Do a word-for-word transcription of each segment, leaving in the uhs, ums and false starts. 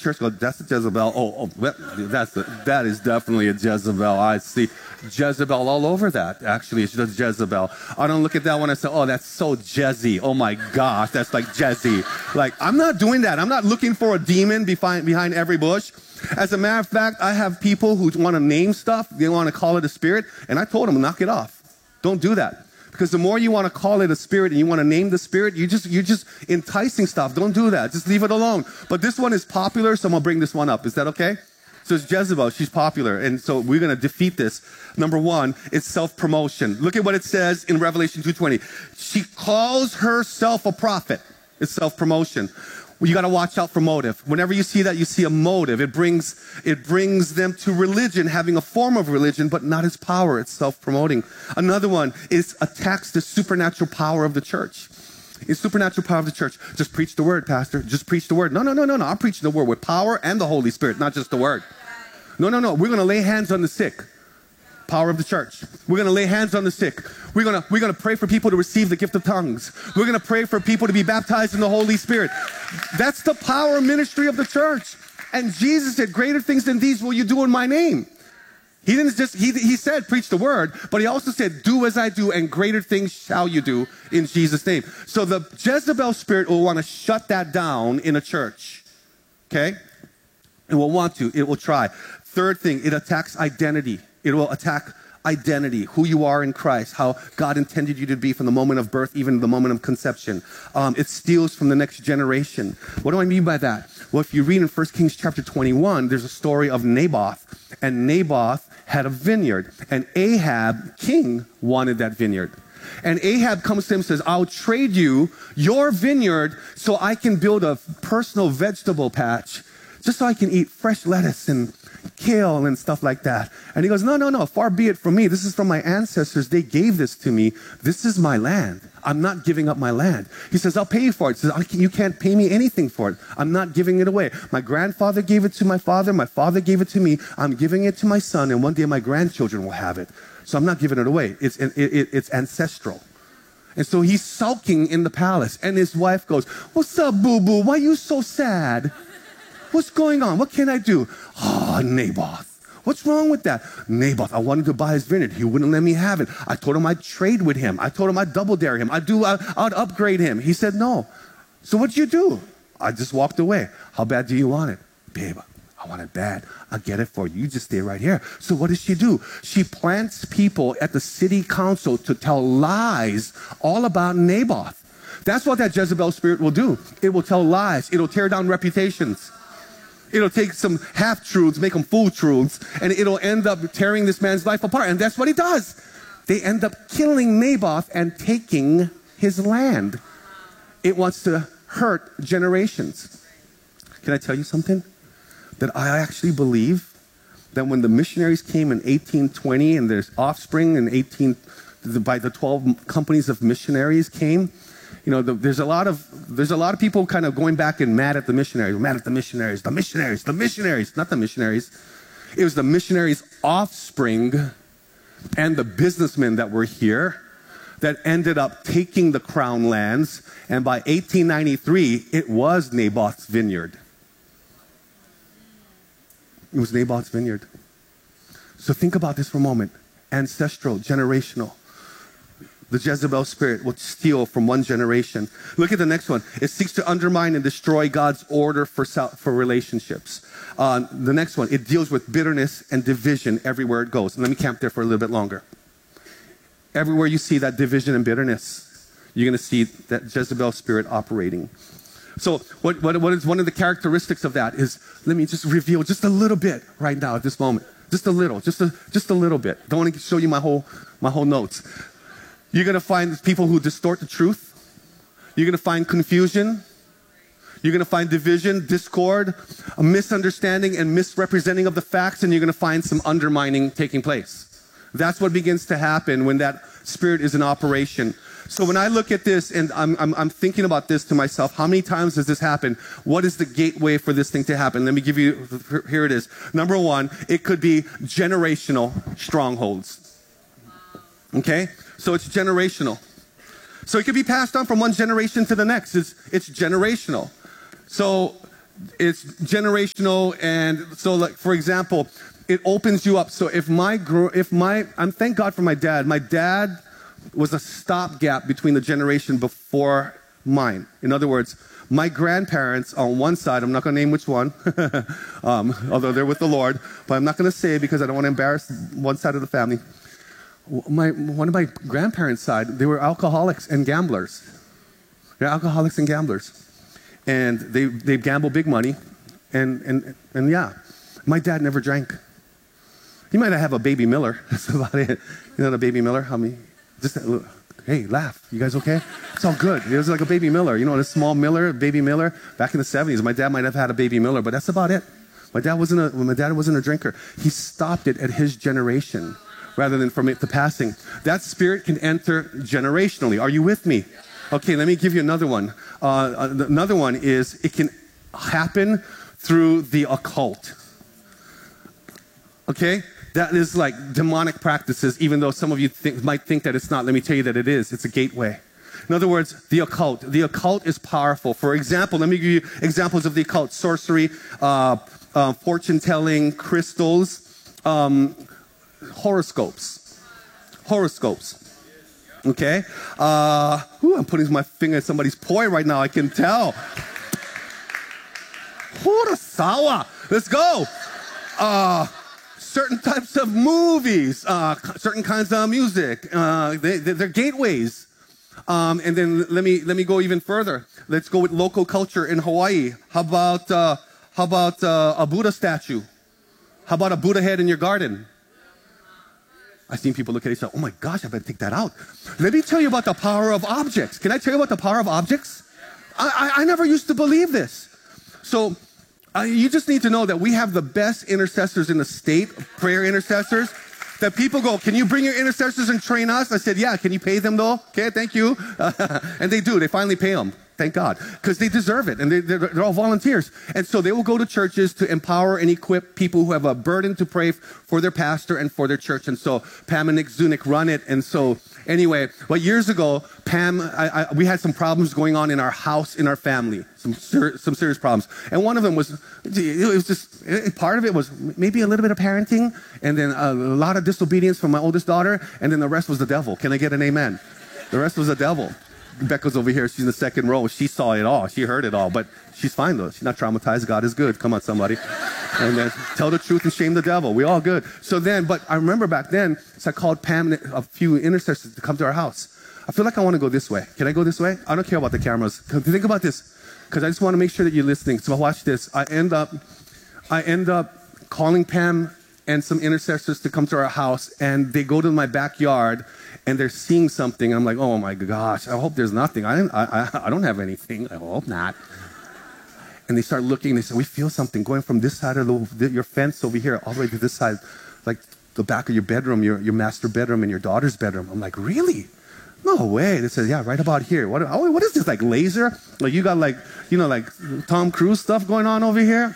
church, go, that's a Jezebel. Oh, oh that's a, that is definitely a Jezebel. I see Jezebel all over that. Actually, it's just Jezebel. I don't look at that one and say, oh, that's so Jezzy. Oh my gosh, that's like Jezzy. Like, I'm not doing that. I'm not looking for a demon behind, behind every bush. As a matter of fact, I have people who want to name stuff. They want to call it a spirit. And I told them, knock it off. Don't do that. Because the more you want to call it a spirit and you want to name the spirit, you just, you're just enticing stuff. Don't do that. Just leave it alone. But this one is popular, so I'm going to bring this one up. Is that okay? So it's Jezebel. She's popular. And so we're going to defeat this. Number one, it's self-promotion. Look at what it says in Revelation two twenty. She calls herself a prophet. It's self-promotion. Well, you got to watch out for motive. Whenever you see that, you see a motive. It brings, it brings them to religion, having a form of religion, but not its power. It's self-promoting. Another one is attacks the supernatural power of the church. It's supernatural power of the church. Just preach the word, Pastor. Just preach the word. No, no, no, no, no. I'm preaching the word with power and the Holy Spirit, not just the word. No, no, no. We're going to lay hands on the sick. Power of the church. We're going to lay hands on the sick. We're going to, we're going to pray for people to receive the gift of tongues. We're going to pray for people to be baptized in the Holy Spirit. That's the power ministry of the church. And Jesus said, greater things than these will you do in my name. He didn't just, he, he said, preach the word, but he also said, do as I do, and greater things shall you do in Jesus' name. So the Jezebel spirit will want to shut that down in a church. Okay? It will want to. It will try. Third thing, it attacks identity. It will attack identity, who you are in Christ, how God intended you to be from the moment of birth, even the moment of conception. Um, it steals from the next generation. What do I mean by that? Well, if you read in First Kings chapter twenty-one, there's a story of Naboth. And Naboth had a vineyard. And Ahab, king, wanted that vineyard. And Ahab comes to him and says, I'll trade you your vineyard so I can build a personal vegetable patch, just so I can eat fresh lettuce and kale and stuff like that. And he goes, no, no, no, far be it from me. This is from my ancestors. They gave this to me. This is my land. I'm not giving up my land. He says, I'll pay you for it. He says, I can, you can't pay me anything for it. I'm not giving it away. My grandfather gave it to my father. My father gave it to me. I'm giving it to my son, and one day my grandchildren will have it. So I'm not giving it away. It's, it, it, it's ancestral. And so he's sulking in the palace, and his wife goes, what's up, boo-boo? Why are you so sad? What's going on? What can I do? Oh, Naboth. What's wrong with that? Naboth, I wanted to buy his vineyard. He wouldn't let me have it. I told him I'd trade with him. I told him I'd double dare him. I'd, do, I'd, I'd upgrade him. He said no. So what'd you do? I just walked away. How bad do you want it? Babe, I want it bad. I'll get it for you. You just stay right here. So what does she do? She plants people at the city council to tell lies all about Naboth. That's what that Jezebel spirit will do. It will tell lies. It'll tear down reputations. It'll take some half-truths, make them full-truths, and it'll end up tearing this man's life apart. And that's what he does. They end up killing Naboth and taking his land. It wants to hurt generations. Can I tell you something? That I actually believe that when the missionaries came in eighteen twenty and their offspring in eighteen, by the twelve companies of missionaries came, you know, the, there's a lot of there's a lot of people kind of going back and mad at the missionaries, mad at the missionaries, the missionaries, the missionaries, not the missionaries. It was the missionaries' offspring and the businessmen that were here that ended up taking the crown lands. And by eighteen ninety-three, it was Naboth's vineyard. It was Naboth's vineyard. So think about this for a moment. Ancestral, generational. The Jezebel spirit will steal from one generation. Look at the next one. It seeks to undermine and destroy God's order for, for relationships. Uh, the next one, it deals with bitterness and division everywhere it goes. And let me camp there for a little bit longer. Everywhere you see that division and bitterness, you're going to see that Jezebel spirit operating. So what, what, what is one of the characteristics of that is, let me just reveal just a little bit right now at this moment. Just a little, just a, just a little bit. Don't want to show you my whole, my whole notes. You're going to find people who distort the truth. You're going to find confusion. You're going to find division, discord, a misunderstanding and misrepresenting of the facts, and you're going to find some undermining taking place. That's what begins to happen when that spirit is in operation. So when I look at this and I'm, I'm, I'm thinking about this to myself, how many times does this happen? What is the gateway for this thing to happen? Let me give you, here it is. Number one, it could be generational strongholds. Okay? So it's generational. So it could be passed on from one generation to the next. It's, it's generational. So it's generational, and so like for example, it opens you up. So if my if my I'm thank God for my dad. My dad was a stopgap between the generation before mine. In other words, my grandparents on one side, I'm not going to name which one, um, although they're with the Lord, but I'm not going to say it because I don't want to embarrass one side of the family. My one of my grandparents' side, they were alcoholics and gamblers. They're alcoholics and gamblers. And they, they gamble big money, and, and, and yeah, my dad never drank. He might have a Baby Miller, that's about it. You know the Baby Miller, how many, just, hey, laugh, you guys okay? It's all good. It was like a Baby Miller, you know, a small Miller, Baby Miller, back in the seventies. My dad might have had a Baby Miller, but that's about it. My dad wasn't a, my dad wasn't a drinker. He stopped it at his generation, rather than from it to passing. That spirit can enter generationally. Are you with me? Okay, let me give you another one. Uh, another one is it can happen through the occult. Okay? That is like demonic practices, even though some of you think, might think that it's not. Let me tell you that it is. It's a gateway. In other words, the occult. The occult is powerful. For example, let me give you examples of the occult. Sorcery, uh, uh, fortune-telling, crystals, um, horoscopes. Horoscopes. Okay? Uh, ooh, I'm putting my finger in somebody's poi right now, I can tell. Horosawa. Let's go. Uh, certain types of movies, uh, certain kinds of music. Uh, they, they're gateways. Um, and then let me let me go even further. Let's go with local culture in Hawaii. How about uh, how about uh, a Buddha statue? How about a Buddha head in your garden? I've seen people look at each other, oh my gosh, I better take that out. Let me tell you about the power of objects. Can I tell you about the power of objects? I, I, I never used to believe this. So uh, you just need to know that we have the best intercessors in the state, prayer intercessors, that people go, can you bring your intercessors and train us? I said, yeah, can you pay them though? Okay, thank you. Uh, and they do, they finally pay them. Thank God, because they deserve it, and they, they're, they're all volunteers. And so they will go to churches to empower and equip people who have a burden to pray for their pastor and for their church. And so Pam and Nick Zunick run it. And so anyway, well, years ago, Pam, I, I, we had some problems going on in our house, in our family, some ser some serious problems. And one of them was, it was just, it, part of it was maybe a little bit of parenting, and then a lot of disobedience from my oldest daughter, and then the rest was the devil. Can I get an amen? The rest was the devil. Becca's over here. She's in the second row. She saw it all. She heard it all. But she's fine, though. She's not traumatized. God is good. Come on, somebody. And uh, tell the truth and shame the devil. We all good. So then, but I remember back then, so I called Pam and a few intercessors to come to our house. I feel like I want to go this way. Can I go this way? I don't care about the cameras. Think about this, because I just want to make sure that you're listening. So watch this. I end up, I end up calling Pam and some intercessors to come to our house, and they go to my backyard, and they're seeing something. And I'm like, oh my gosh, I hope there's nothing. I, I, I don't have anything. I hope not. And they start looking. They say, we feel something going from this side of the, your fence over here all the way to this side, like the back of your bedroom, your, your master bedroom and your daughter's bedroom. I'm like, really? No way. They said, yeah, right about here. What, oh, what is this, like laser? Like you got like, you know, like Tom Cruise stuff going on over here?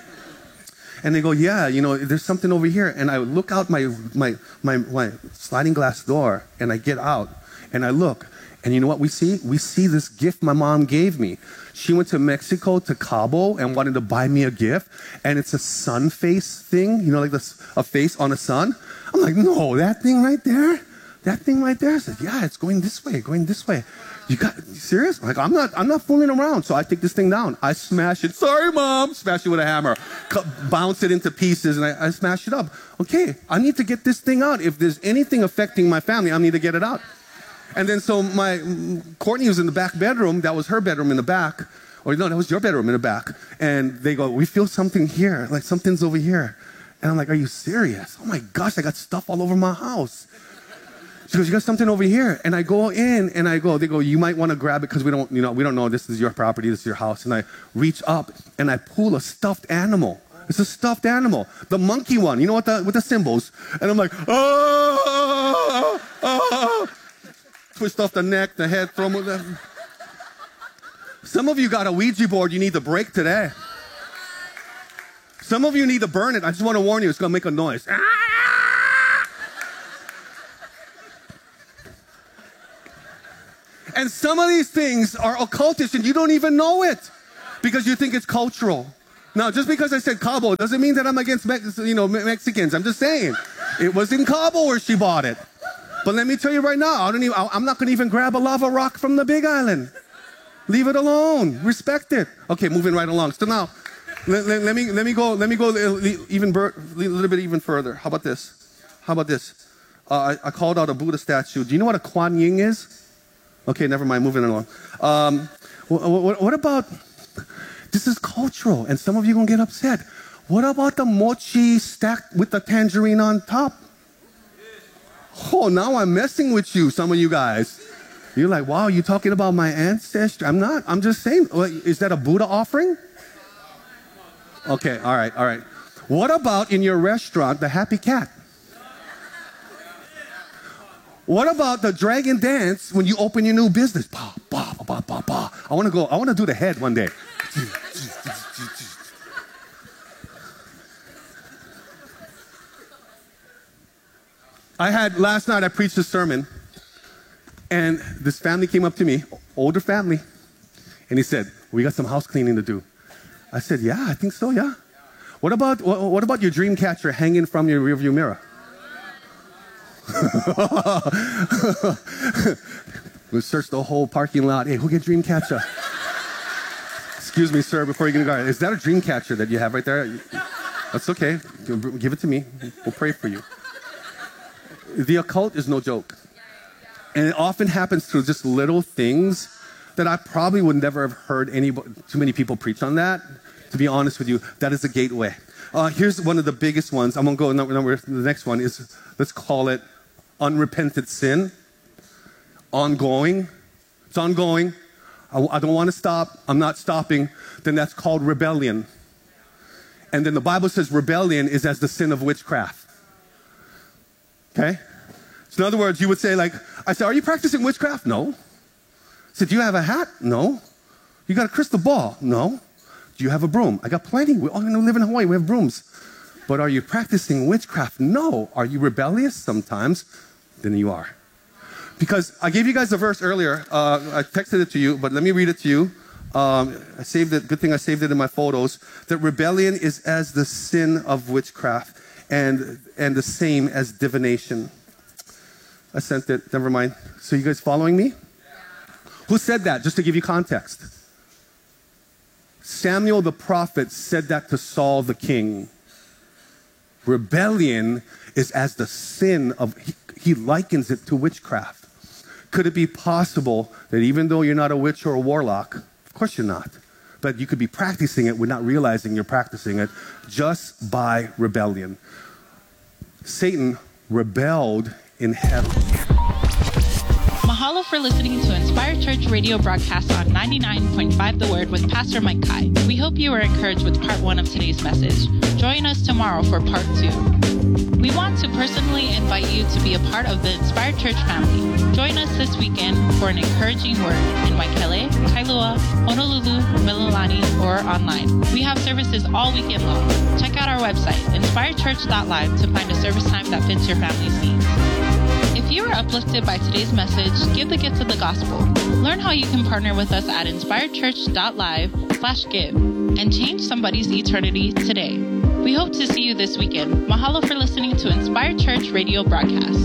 And they go, yeah, you know, there's something over here. And I look out my, my, my, my sliding glass door, and I get out, and I look. And you know what we see? We see this gift my mom gave me. She went to Mexico, to Cabo, and wanted to buy me a gift. And it's a sun face thing, you know, like this, a face on a sun. I'm like, no, that thing right there? That thing right there? I said, yeah, it's going this way, going this way. You got, you serious? Like, I'm not, I'm not fooling around. So I take this thing down. I smash it. Sorry, Mom. Smash it with a hammer. Cut, bounce it into pieces, and I, I smash it up. Okay, I need to get this thing out. If there's anything affecting my family, I need to get it out. And then so my, Courtney was in the back bedroom. That was her bedroom in the back. Or no, that was your bedroom in the back. And they go, we feel something here. Like something's over here. And I'm like, are you serious? Oh my gosh, I got stuff all over my house. She goes, you got something over here. And I go in and I go, they go, you might want to grab it because we don't, you know, we don't know this is your property, this is your house. And I reach up and I pull a stuffed animal. It's a stuffed animal. The monkey one, you know what, the, with the symbols. And I'm like, oh, oh, oh. Twist off the neck, the head, throw them. Some of you got a Ouija board you need to break today. Some of you need to burn it. I just want to warn you, it's going to make a noise. And some of these things are occultish and you don't even know it because you think it's cultural. Now, just because I said Cabo doesn't mean that I'm against Mex you know, Mexicans. I'm just saying. It was in Cabo where she bought it. But let me tell you right now, I don't even, I'm not going to even grab a lava rock from the Big Island. Leave it alone. Respect it. Okay, moving right along. So now, let, let, let me let me go. Let me go even a little bit even further. How about this? How about this? Uh, I, I called out a Buddha statue. Do you know what a Kuan Yin is? Okay, never mind. Moving along. Um, what, what, what about? This is cultural, and some of you are gonna get upset. What about the mochi stacked with the tangerine on top? Oh, now I'm messing with you, some of you guys. You're like, wow, you talking about my ancestry? I'm not. I'm just saying. Is that a Buddha offering? Okay, all right, all right. What about in your restaurant, the happy cat? What about the dragon dance when you open your new business? Bah, bah, bah, bah, bah. I want to go. I want to do the head one day. I had, last night I preached a sermon, and this family came up to me, older family, and he said, we got some house cleaning to do. I said, yeah, I think so, yeah. What about, what, what about your dream catcher hanging from your rearview mirror? We searched the whole parking lot. Hey, who get dream catcher? Excuse me, sir, before you get going. Is that a dream catcher that you have right there? That's okay. Give it to me. We'll pray for you. The occult is no joke. And it often happens through just little things that I probably would never have heard any, too many people preach on that. To be honest with you, that is a gateway. Uh, here's one of the biggest ones. I'm going to go number, number, the next one is, let's call it unrepented sin. Ongoing. It's ongoing. I, I don't want to stop. I'm not stopping. Then that's called rebellion. And then the Bible says rebellion is as the sin of witchcraft. Okay? So in other words, you would say like, I said, are you practicing witchcraft? No. I said, do you have a hat? No. You got a crystal ball? No. Do you have a broom? I got plenty. We all live in Hawaii. We have brooms. But are you practicing witchcraft? No. Are you rebellious? Sometimes. Then you are. Because I gave you guys a verse earlier. Uh, I texted it to you, but let me read it to you. Um, I saved it. Good thing I saved it in my photos. That rebellion is as the sin of witchcraft. And, and the same as divination. I sent it, never mind. So you guys following me? Who said that, just to give you context? Samuel the prophet said that to Saul the king. Rebellion is as the sin of, he, he likens it to witchcraft. Could it be possible that even though you're not a witch or a warlock, of course you're not, but you could be practicing it without realizing you're practicing it just by rebellion. Satan rebelled in heaven. Mahalo for listening to Inspired Church radio broadcast on ninety-nine point five The Word with Pastor Mike Kai. We hope you were encouraged with part one of today's message. Join us tomorrow for part two. We want to personally invite you to be a part of the Inspired Church family. Join us this weekend for an encouraging word in Waikele, Kailua, Honolulu, Mililani, or online. We have services all weekend long. Check out our website, inspired church dot live, to find a service time that fits your family's needs. If you were uplifted by today's message, give the gift of the gospel. Learn how you can partner with us at inspired church dot live slash give and change somebody's eternity today. We hope to see you this weekend. Mahalo for listening to Inspired Church radio broadcast.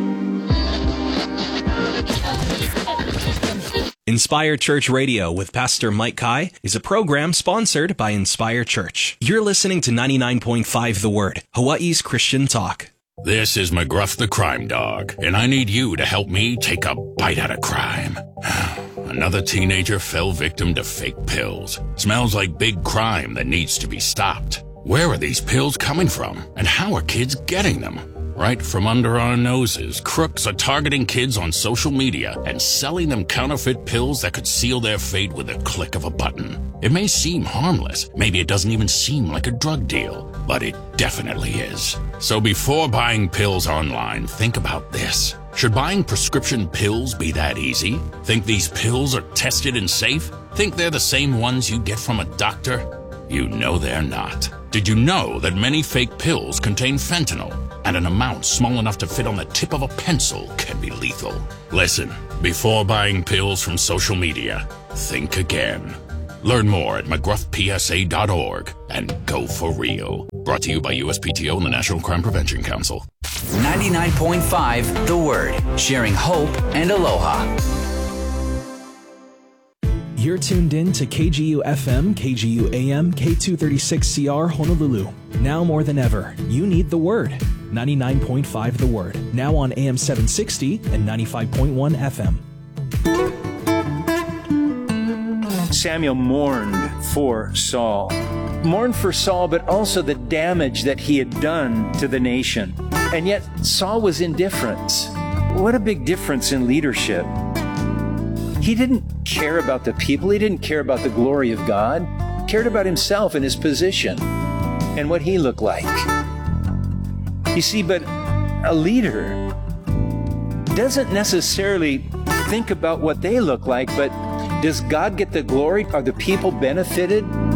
Inspire Church Radio with Pastor Mike Kai is a program sponsored by Inspire Church. You're listening to ninety-nine point five The Word, Hawaii's Christian talk. This is McGruff the Crime Dog, and I need you to help me take a bite out of crime. Another teenager fell victim to fake pills. Smells like big crime that needs to be stopped. Where are these pills coming from, and how are kids getting them? Right from under our noses, crooks are targeting kids on social media and selling them counterfeit pills that could seal their fate with a click of a button. It may seem harmless, maybe it doesn't even seem like a drug deal, but it definitely is. So before buying pills online, think about this. Should buying prescription pills be that easy? Think these pills are tested and safe? Think they're the same ones you get from a doctor? You know they're not. Did you know that many fake pills contain fentanyl? And an amount small enough to fit on the tip of a pencil can be lethal. Listen, before buying pills from social media, think again. Learn more at mcgruff p s a dot org and go for real. Brought to you by U S P T O and the National Crime Prevention Council. ninety-nine point five The Word, sharing hope and aloha. You're tuned in to K G U F M, K G U A M, K two thirty-six C R Honolulu. Now more than ever, you need the Word. ninety-nine point five The Word, now on A M seven sixty and ninety-five point one F M. Samuel mourned for Saul. Mourned for Saul, but also the damage that he had done to the nation. And yet Saul was indifferent. What a big difference in leadership. He didn't care about the people. He didn't care about the glory of God. He cared about himself and his position and what he looked like. You see, but a leader doesn't necessarily think about what they look like, but does God get the glory? Are the people benefited?